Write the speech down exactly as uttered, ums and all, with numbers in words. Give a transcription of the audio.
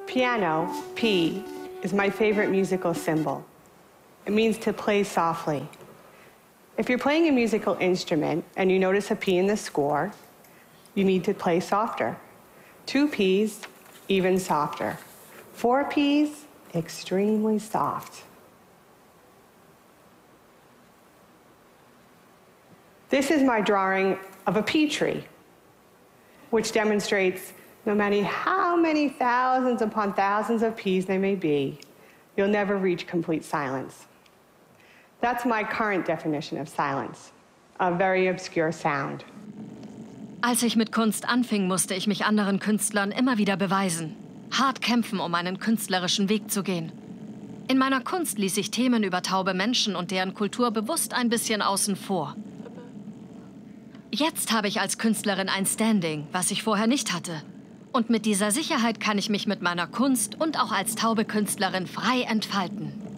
Piano, P, is my favorite musical symbol. It means to play softly. If you're playing a musical instrument and you notice a P in the score, you need to play softer. Two Ps, even softer. Four Ps, extremely soft. This is my drawing of a P tree, which demonstrates no matter how many thousands upon thousands of Ps there may be, you'll never reach complete silence. That's my current definition of silence, a very obscure sound. Als ich mit Kunst anfing, musste ich mich anderen Künstlern immer wieder beweisen. Hart kämpfen, um einen künstlerischen Weg zu gehen. In meiner Kunst ließ ich Themen über taube Menschen und deren Kultur bewusst ein bisschen außen vor. Jetzt habe ich als Künstlerin ein Standing, was ich vorher nicht hatte. Und mit dieser Sicherheit kann ich mich mit meiner Kunst und auch als taube Künstlerin frei entfalten.